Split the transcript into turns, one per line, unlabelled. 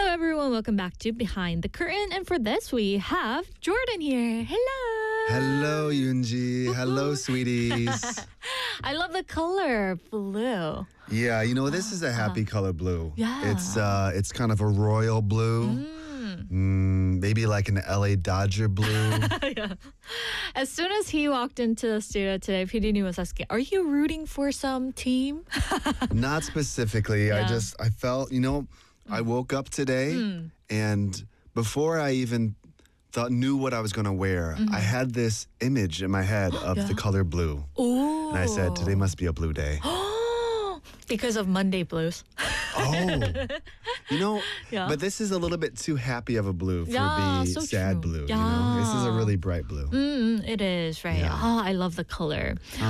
everyone. Welcome back to Behind the Curtain. And for this, we have Jordan here. Hello.
Hello, Yoonji. Hello, sweeties.
I love the color blue.
Yeah, this is a happy color blue.
Yeah.
It's kind of a royal blue. Maybe like an LA Dodger blue.
Yeah. As soon as he walked into the studio today, PD님 was asking, are you rooting for some team?
Not specifically.
Yeah.
I felt, I woke up today and before I even knew what I was going to wear, I had this image in my head of the color blue.
Ooh.
And I said, today must be a blue day.
Because of Monday blues. Yeah.
But this is a little bit too happy of a blue for
Yeah,
the
so
sad
true.
blue.
Yeah.
This is a really bright blue.
It is, right?
Yeah.
Oh, I love the color.